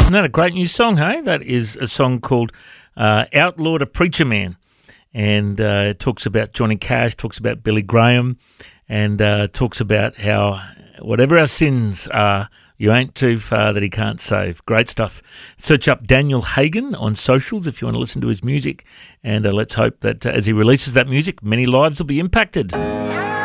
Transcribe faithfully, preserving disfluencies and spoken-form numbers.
Isn't that a great new song, hey? That is a song called uh, Outlawed a Preacher Man. And uh, it talks about Johnny Cash, talks about Billy Graham, and uh, talks about how whatever our sins are, you ain't too far that he can't save. Great stuff. Search up Daniel Hagen on socials if you want to listen to his music. And uh, let's hope that uh, as he releases that music, many lives will be impacted.